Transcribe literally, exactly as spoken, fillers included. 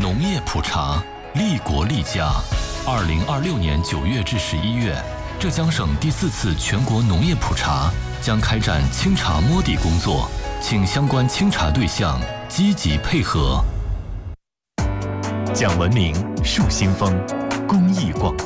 农业普查，利国利家。二零二六年九月至十一月，浙江省第四次全国农业普查将开展清查摸底工作，请相关清查对象积极配合。 讲文明，树新风，公益广告。